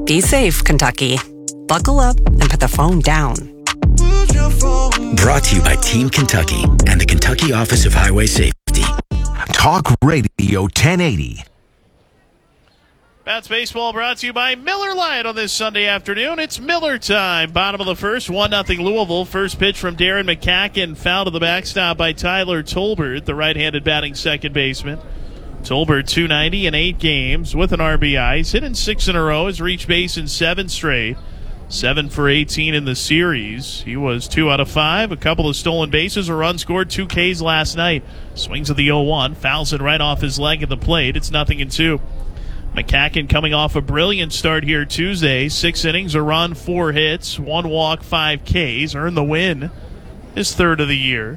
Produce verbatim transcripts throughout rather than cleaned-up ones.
Be safe, Kentucky. Buckle up and put the phone down. Brought to you by Team Kentucky and the Kentucky Office of Highway Safety. Talk Radio ten eighty. Bats Baseball brought to you by Miller Lite on this Sunday afternoon. It's Miller time. Bottom of the first, one nothing Louisville. First pitch from Darren McCacken. Foul to the backstop by Tyler Tolbert, the right-handed batting second baseman. Tolbert, two ninety in eight games with an R B I. He's hit in six in a row. Has reached base in seven straight. Seven for eighteen in the series. He was two out of five. A couple of stolen bases, a run scored, two Ks last night. Swings at the oh one. Fouls it right off his leg at the plate. It's nothing in two. McCacken coming off a brilliant start here Tuesday. Six innings, a run, four hits, one walk, five Ks. Earned the win. His third of the year.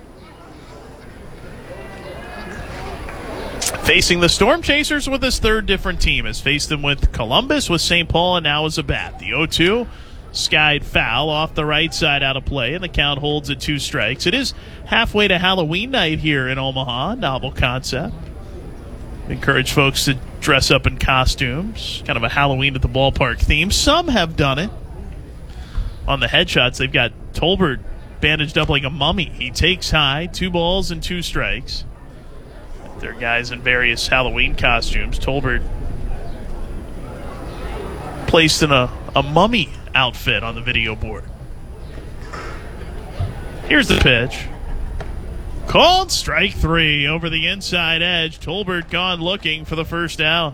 Facing the Storm Chasers with his third different team. Has faced them with Columbus, with Saint Paul, and now as a bat. The oh two, skied foul off the right side out of play, and the count holds at two strikes. It is halfway to Halloween night here in Omaha. Novel concept. Encourage folks to dress up in costumes. Kind of a Halloween at the ballpark theme. Some have done it. On the headshots, they've got Tolbert bandaged up like a mummy. He takes high, two balls and two strikes. There are guys in various Halloween costumes. Tolbert placed in a, a mummy outfit on the video board. Here's the pitch. Called strike three over the inside edge. Tolbert gone looking for the first out.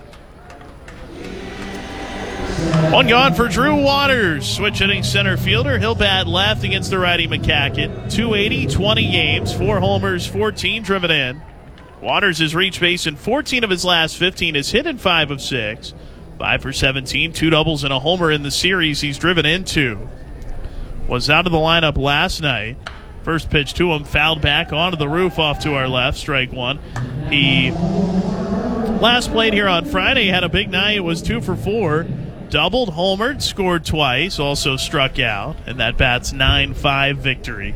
One gone for Drew Waters. Switch hitting center fielder. He'll bat left against the righty McCacken. two eighty, twenty games, four homers, fourteen driven in. Waters has reached base in fourteen of his last fifteen, has hit in five of six. five for seventeen, two doubles and a homer in the series he's driven into. Was out of the lineup last night. First pitch to him, fouled back onto the roof off to our left, strike one. He last played here on Friday, had a big night, was two for four. Doubled, homered, scored twice, also struck out, and that bat's nine five victory.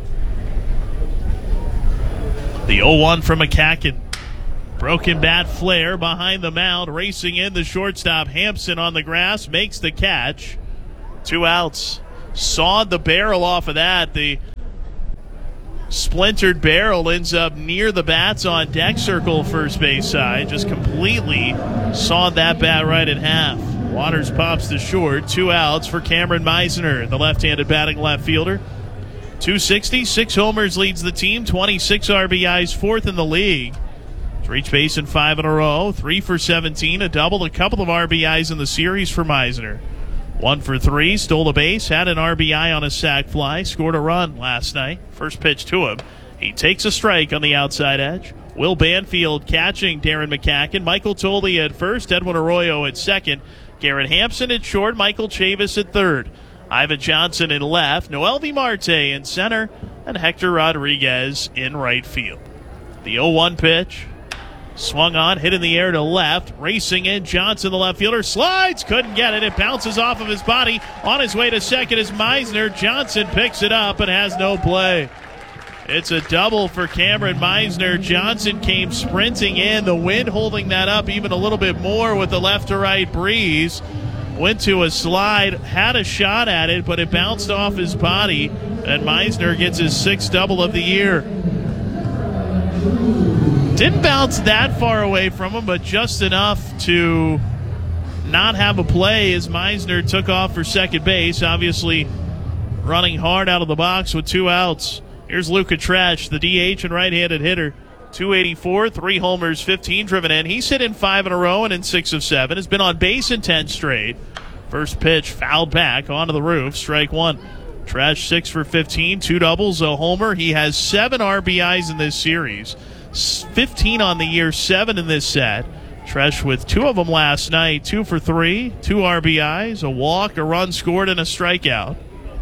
The oh one from McCacken. Broken bat flare behind the mound. Racing in the shortstop. Hampson on the grass. Makes the catch. Two outs. Sawed the barrel off of that. The splintered barrel ends up near the bats on deck circle first base side. Just completely sawed that bat right in half. Waters pops to short. Two outs for Cameron Meisner, the left-handed batting left fielder. two sixty, six homers leads the team, twenty-six R B Is, fourth in the league. He's reached base in five in a row, three for seventeen, a double, a couple of R B Is in the series for Meisner. One for three, stole a base, had an R B I on a sac fly, scored a run last night. First pitch to him. He takes a strike on the outside edge. Will Banfield catching Darren McCacken. Michael Tolley at first, Edwin Arroyo at second. Garrett Hampson at short, Michael Chavis at third. Ivan Johnson in left, Noel V. Marte in center, and Hector Rodriguez in right field. The oh one pitch. Swung on, hit in the air to left. Racing in, Johnson, the left fielder. Slides, couldn't get it. It bounces off of his body. On his way to second is Meisner. Johnson picks it up and has no play. It's a double for Cameron Meisner. Johnson came sprinting in. The wind holding that up even a little bit more with the left to right breeze. Went to a slide, had a shot at it, but it bounced off his body, and Meisner gets his sixth double of the year. Didn't bounce that far away from him, but just enough to not have a play as Meisner took off for second base, obviously running hard out of the box with two outs. Here's Luca Trash, the D H and right-handed hitter. two eighty-four, three homers, fifteen driven in. He's hit in five in a row and in six of seven. Has been on base in ten straight. First pitch fouled back onto the roof. Strike one. Trash six for fifteen, two doubles, a homer. He has seven R B Is in this series. fifteen on the year, seven in this set. Trash with two of them last night. Two for three, two R B Is, a walk, a run scored, and a strikeout.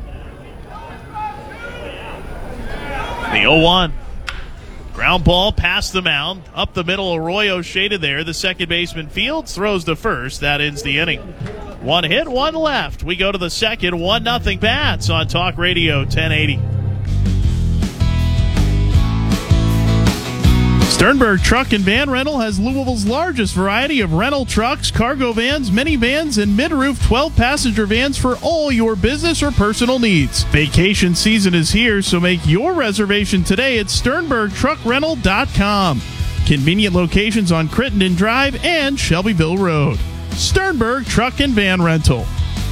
The oh one. Ground ball past the mound. Up the middle, Arroyo shaded there. The second baseman Fields throws to first. That ends the inning. One hit, one left. We go to the second. one nothing Bats on Talk Radio ten eighty. Sternberg Truck and Van Rental has Louisville's largest variety of rental trucks, cargo vans, minivans, and mid-roof twelve-passenger vans for all your business or personal needs. Vacation season is here, so make your reservation today at sternberg truck rental dot com. Convenient locations on Crittenden Drive and Shelbyville Road. Sternberg Truck and Van Rental.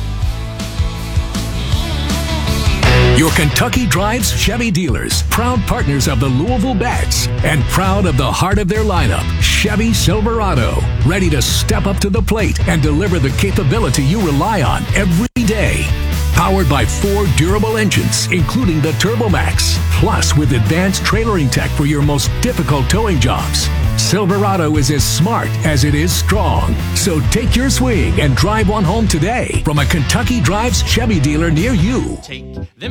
Your Kentucky Drives Chevy dealers, proud partners of the Louisville Bats, and proud of the heart of their lineup, Chevy Silverado, ready to step up to the plate and deliver the capability you rely on every day. Powered by four durable engines, including the TurboMax, plus with advanced trailering tech for your most difficult towing jobs. Silverado is as smart as it is strong. So take your swing and drive one home today from a Kentucky Drives Chevy dealer near you. Take them